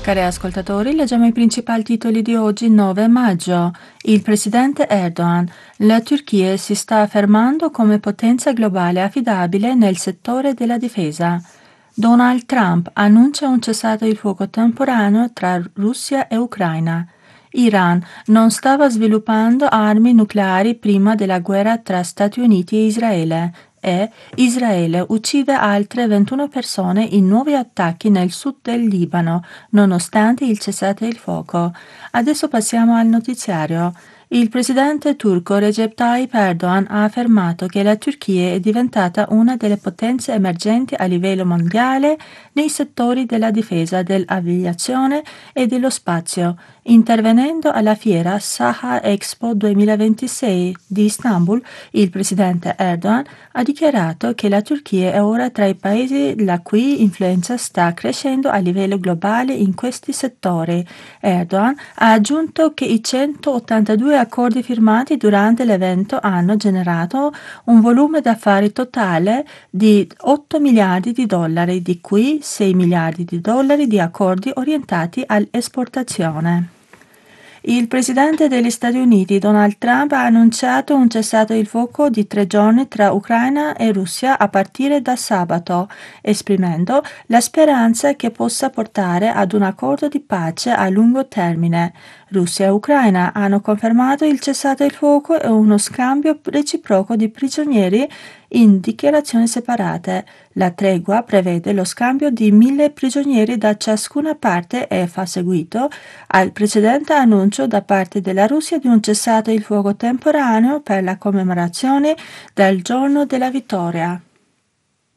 Cari ascoltatori, leggiamo i principali titoli di oggi, 9 maggio. Il presidente Erdogan. La Turchia si sta affermando come potenza globale affidabile nel settore della difesa. Donald Trump annuncia un cessato il fuoco temporaneo tra Russia e Ucraina. Iran non stava sviluppando armi nucleari prima della guerra tra Stati Uniti e Israele. E Israele uccide altre 21 persone in nuovi attacchi nel sud del Libano, nonostante il cessate il fuoco. Adesso passiamo al notiziario. Il presidente turco Recep Tayyip Erdogan ha affermato che la Turchia è diventata una delle potenze emergenti a livello mondiale nei settori della difesa, dell'aviazione e dello spazio, intervenendo alla fiera Saha Expo 2026 di Istanbul. Il presidente Erdogan ha dichiarato che la Turchia è ora tra i paesi la cui influenza sta crescendo a livello globale in questi settori. Erdogan ha aggiunto che i 182 accordi firmati durante l'evento hanno generato un volume d'affari totale di 8 miliardi di dollari, di cui 6 miliardi di dollari di accordi orientati all'esportazione. Il presidente degli Stati Uniti, Donald Trump, ha annunciato un cessato il fuoco di 3 giorni tra Ucraina e Russia a partire da sabato, esprimendo la speranza che possa portare ad un accordo di pace a lungo termine. Russia e Ucraina hanno confermato il cessato il fuoco e uno scambio reciproco di prigionieri in dichiarazioni separate. La tregua prevede lo scambio di 1.000 prigionieri da ciascuna parte e fa seguito al precedente annuncio da parte della Russia di un cessato il fuoco temporaneo per la commemorazione del giorno della vittoria.